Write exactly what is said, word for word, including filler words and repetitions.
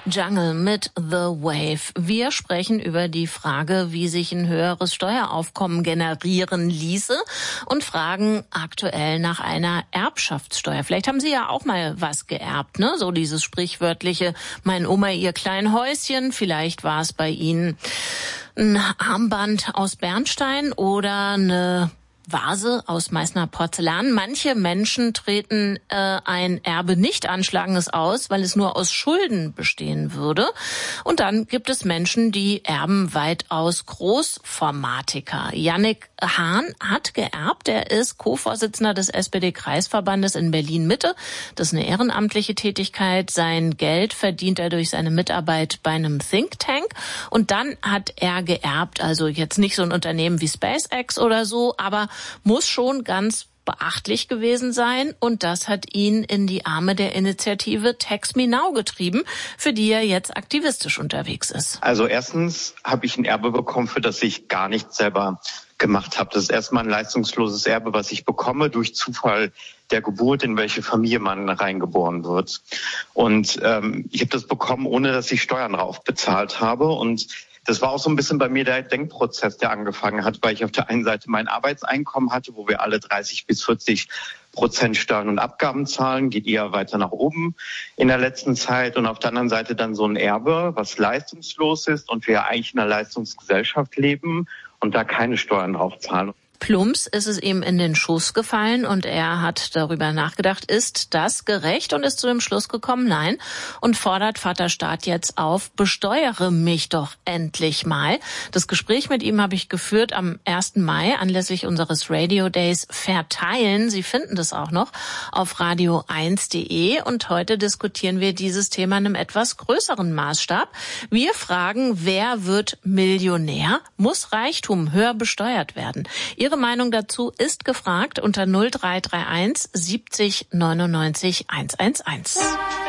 Jungle mit The Wave. Wir sprechen über die Frage, wie sich ein höheres Steueraufkommen generieren ließe und fragen aktuell nach einer Erbschaftssteuer. Vielleicht haben Sie ja auch mal was geerbt, ne? So dieses sprichwörtliche, mein Oma ihr klein Häuschen. Vielleicht war es bei Ihnen ein Armband aus Bernstein oder eine Vase aus Meißner Porzellan. Manche Menschen treten äh, ein Erbe nicht Anschlagendes aus, weil es nur aus Schulden bestehen würde. Und dann gibt es Menschen, die erben weitaus Großformatiker. Yannick Hahn hat geerbt. Er ist Co-Vorsitzender des S P D-Kreisverbandes in Berlin-Mitte. Das ist eine ehrenamtliche Tätigkeit. Sein Geld verdient er durch seine Mitarbeit bei einem Think Tank. Und dann hat er geerbt, also jetzt nicht so ein Unternehmen wie SpaceX oder so, aber muss schon ganz beachtlich gewesen sein. Und das hat ihn in die Arme der Initiative Tax Me Now getrieben, für die er jetzt aktivistisch unterwegs ist. Also erstens habe ich ein Erbe bekommen, für das ich gar nichts selber gemacht habe. Das ist erstmal ein leistungsloses Erbe, was ich bekomme durch Zufall der Geburt, in welche Familie man reingeboren wird. Und ähm, ich habe das bekommen, ohne dass ich Steuern drauf bezahlt habe. Und das war auch so ein bisschen bei mir der Denkprozess, der angefangen hat, weil ich auf der einen Seite mein Arbeitseinkommen hatte, wo wir alle dreißig bis vierzig Prozent Steuern und Abgaben zahlen, geht eher weiter nach oben in der letzten Zeit. Und auf der anderen Seite dann so ein Erbe, was leistungslos ist und wir eigentlich in einer Leistungsgesellschaft leben und da keine Steuern drauf zahlen. Plumps ist es ihm in den Schoß gefallen und er hat darüber nachgedacht, ist das gerecht, und ist zu dem Schluss gekommen, nein, und fordert Vaterstaat jetzt auf, besteuere mich doch endlich mal. Das Gespräch mit ihm habe ich geführt am ersten Mai anlässlich unseres Radio Days Verteilen. Sie finden das auch noch auf radio eins punkt de und heute diskutieren wir dieses Thema in einem etwas größeren Maßstab. Wir fragen, wer wird Millionär? Muss Reichtum höher besteuert werden? Ihre Meinung dazu ist gefragt unter null drei drei eins siebzig neunundneunzig hundertzehn.